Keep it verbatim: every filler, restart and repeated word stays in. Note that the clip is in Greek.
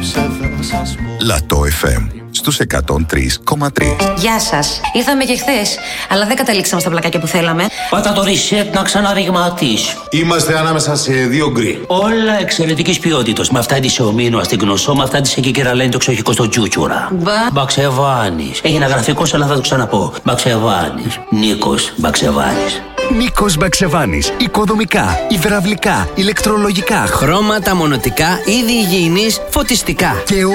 Λατό εφ εμ στους εκατόν τρία κόμμα τρία. Γεια σας. Ήρθαμε και χθες, αλλά δεν καταλήξαμε στα πλακάκια που θέλαμε. Πάτα το reset να ξαναρριγματίσει. Είμαστε ανάμεσα σε δύο γκρι. Όλα εξαιρετικής ποιότητας. Με αυτά της ομίνου στην γνωσό, με αυτά της εκεί κεραλένη το εξοχικό στο τσούτσουρα. Μπα. Μπαξεβάνης. Έγινε γραφικός, αλλά θα το ξαναπώ. Μπαξεβάνης. Νίκος Μπαξεβάνης. Νίκος Μπαξεβάνης. Οικοδομικά, υδραυλικά, ηλεκτρολογικά, χρώματα, μονοτικά, είδη υγιεινής, φωτιστικά. Και